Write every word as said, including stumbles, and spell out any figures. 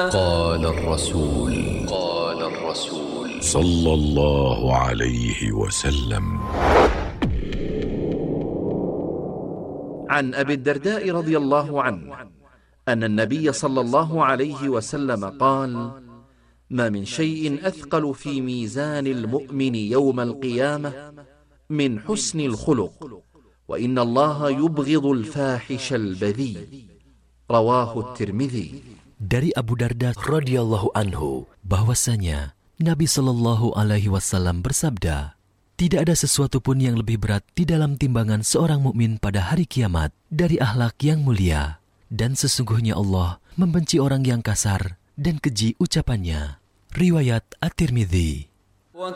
قال الرسول قال الرسول صلى الله عليه وسلم. عن أبي الدرداء رضي الله عنه أن النبي صلى الله عليه وسلم قال: ما من شيء أثقل في ميزان المؤمن يوم القيامة من حسن الخلق، وإن الله يبغض الفاحش البذيء. رواه الترمذي. Dari Abu Darda radhiyallahu anhu bahwasanya Nabi Shallallahu alaihi wasallam bersabda, tidak ada sesuatu pun yang lebih berat di dalam timbangan seorang mukmin pada hari kiamat dari akhlak yang mulia, dan sesungguhnya Allah membenci orang yang kasar dan keji ucapannya. Riwayat At-Tirmidzi.